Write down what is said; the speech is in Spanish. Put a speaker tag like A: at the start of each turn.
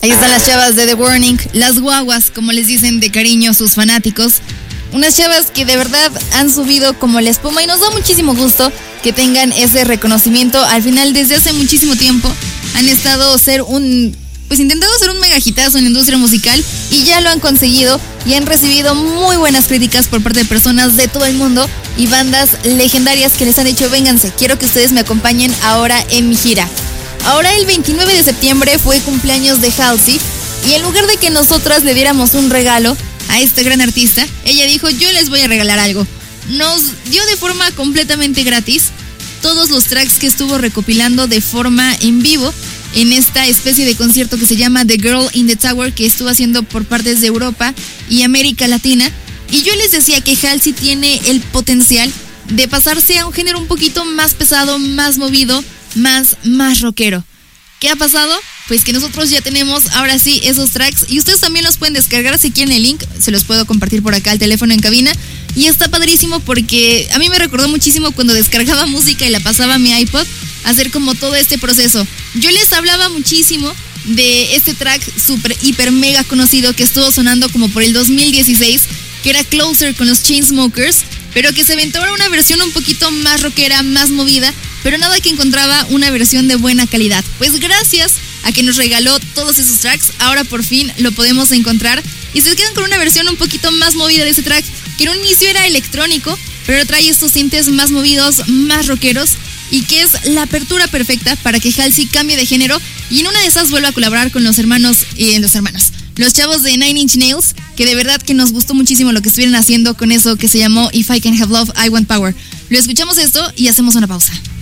A: Ahí están las chavas de The Warning, las guaguas, como les dicen de cariño sus fanáticos. Unas chavas que de verdad han subido como la espuma y nos da muchísimo gusto que tengan ese reconocimiento. Al final, desde hace muchísimo tiempo, han estado intentando ser un mega hitazo en la industria musical y ya lo han conseguido y han recibido muy buenas críticas por parte de personas de todo el mundo y bandas legendarias que les han dicho, vénganse, quiero que ustedes me acompañen ahora en mi gira. Ahora el 29 de septiembre fue cumpleaños de Halsey y en lugar de que nosotras le diéramos un regalo a este gran artista, ella dijo, yo les voy a regalar algo. Nos dio de forma completamente gratis todos los tracks que estuvo recopilando de forma en vivo en esta especie de concierto que se llama The Girl in the Tower, que estuvo haciendo por partes de Europa y América Latina. Y yo les decía que Halsey tiene el potencial de pasarse a un género un poquito más pesado, más movido, más rockero. ¿Qué ha pasado? Pues que nosotros ya tenemos ahora sí esos tracks y ustedes también los pueden descargar si quieren el link, se los puedo compartir por acá al teléfono en cabina. Y está padrísimo porque a mí me recordó muchísimo cuando descargaba música y la pasaba a mi iPod, hacer como todo este proceso. Yo les hablaba muchísimo de este track super, hiper, mega conocido que estuvo sonando como por el 2016, que era Closer con los Chainsmokers, pero que se aventó ahora una versión un poquito más rockera, más movida, pero nada que encontraba una versión de buena calidad. Pues gracias a que nos regaló todos esos tracks, ahora por fin lo podemos encontrar y se quedan con una versión un poquito más movida de ese track, que en un inicio era electrónico, pero trae estos tintes más movidos, más rockeros, y que es la apertura perfecta para que Halsey cambie de género y en una de esas vuelva a colaborar con los chavos de Nine Inch Nails, que de verdad que nos gustó muchísimo lo que estuvieron haciendo con eso que se llamó If I Can Have Love, I Want Power. Lo escuchamos esto y hacemos una pausa.